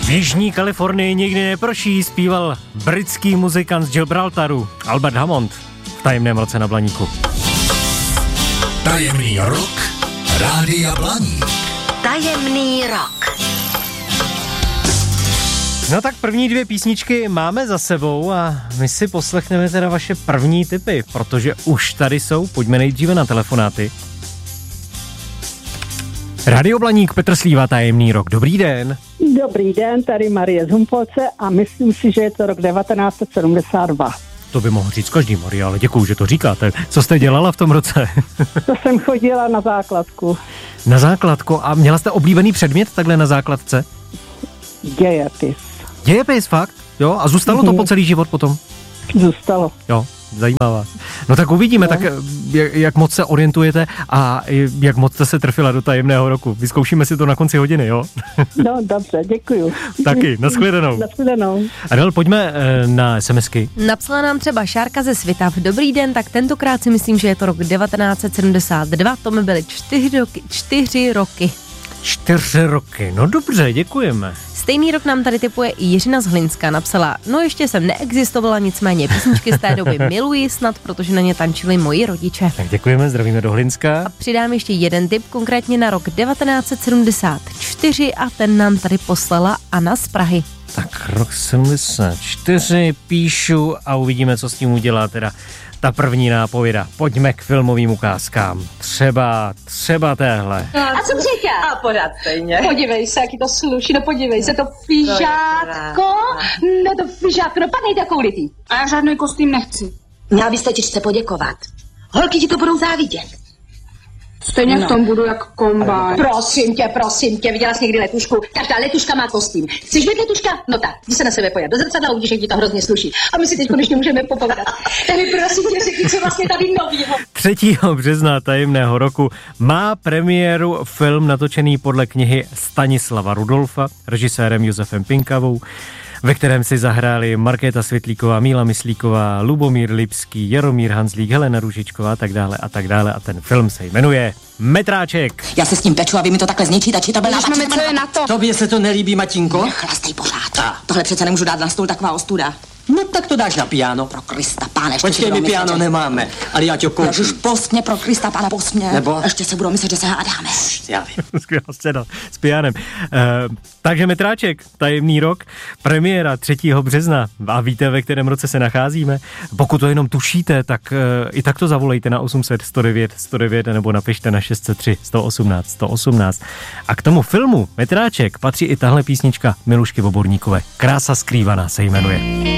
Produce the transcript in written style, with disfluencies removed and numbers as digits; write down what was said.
V Jižní Kalifornii nikdy neprší, zpíval britský muzikant z Gibraltaru Albert Hammond v Tajemném roce na Blaníku. Tajemný rok Rádia Blaník. Tajemný rok. No tak první dvě písničky máme za sebou a my si poslechneme teda vaše první tipy, protože už tady jsou, pojďme nejdříve na telefonáty. Radio Blaník, Petr Slíva, Tajemný rok, dobrý den. Dobrý den, tady Marie z Humpolce a myslím si, že je to rok 1972. To by mohl říct každý, Marie, ale děkuju, že to říkáte. Co jste dělala v tom roce? To jsem chodila na základku. Na základku a měla jste oblíbený předmět takhle na základce? Dějepis. Dějepis, fakt? Jo, a zůstalo to po celý život potom? Zůstalo. Jo, zajímá vás. No tak uvidíme, tak jak moc se orientujete a jak moc jste se trfila do tajemného roku. Vyzkoušíme si to na konci hodiny, jo? No, dobře, děkuju. Taky, nashledanou. Nashledanou. Adel, pojďme na SMSky. Napsala nám třeba Šárka ze Svitav. Dobrý den, tak tentokrát si myslím, že je to rok 1972. To mi byly 4 roky. 4 roky, no dobře, děkujeme. Stejný rok nám tady tipuje i Jiřina z Hlinska. Napsala, no ještě jsem neexistovala, nicméně písničky z té doby miluji snad, protože na ně tančili moji rodiče. Tak děkujeme, zdravíme do Hlinska. A přidám ještě jeden tip, konkrétně na rok 1974 a ten nám tady poslala Anna z Prahy. Tak rok 74 píšu a uvidíme, co s tím udělá teda ta první nápověda. Pojďme k filmovým ukázkám. Třeba téhle. A co říká? A pořád stejně. Podívej se, jaký to sluší, no podívej se, to fyžátko, no to fyžátko, no padnej takovou litý. A já žádný kostým nechci. Měla bys tetičce poděkovat. Holky ti to budou závidět. Stejně v tom budu jak kombáň. Prosím tě, viděla jsi někdy letušku? Každá letuška má kostým. Chceš být letuška? No tak, jdi se na sebe pojat do zrcadla a uvidíš, jak ti to hrozně sluší. A my si teď konečně můžeme popovídat. Tak mi prosím tě, řekni, co vlastně tady novýho. 3. března tajemného roku má premiéru film natočený podle knihy Stanislava Rudolfa, režisérem Josefem Pinkavou, ve kterém si zahráli Markéta Světlíková, Míla Myslíková, Lubomír Lipský, Jaromír Hanzlík, Helena Růžičková a tak dále a tak dále. A ten film se jmenuje Metráček. Já se s tím peču a vy mi to takhle zničíte, či to byl nápad. Co je na to? Tobě se to nelíbí, Matinko? Chlastej pořád. Tohle přece nemůžu dát na stůl, taková ostuda. No tak to dáš na piano. Pro Krista, páne, ještě Počkej, my piano nemáme, ale já tě koupím. Ježiš, post mě, pro Krista, páne, post mě. Nebo? Ještě se budou myslet, že se hádáme. Já vím. Skvělá scéna s pianem. Takže Metráček, tajemný rok, premiéra 3. března. A víte, ve kterém roce se nacházíme? Pokud to jenom tušíte, tak i tak to zavolejte na 800 109 109 nebo napište na 603 118 118. A k tomu filmu Metráček patří i tahle písnička Milušky Voborníkové. Krása skrývaná se jmenuje.